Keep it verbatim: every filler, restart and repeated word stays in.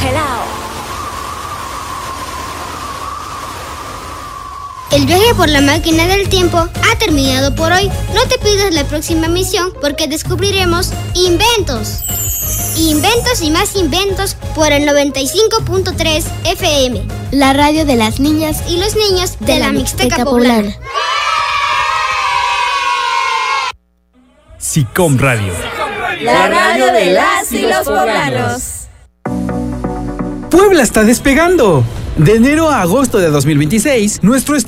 congelado. El viaje por la máquina del tiempo ha terminado por hoy. No te pierdas la próxima misión porque descubriremos inventos. Inventos y más inventos por el noventa y cinco punto tres F M. La radio de las niñas y los niños de, de la, la Mixteca, Mixteca Poblana. Poblana. SICOM Radio. La radio de las y los poblanos. Puebla está despegando. De enero a agosto de dos mil veintiséis, nuestro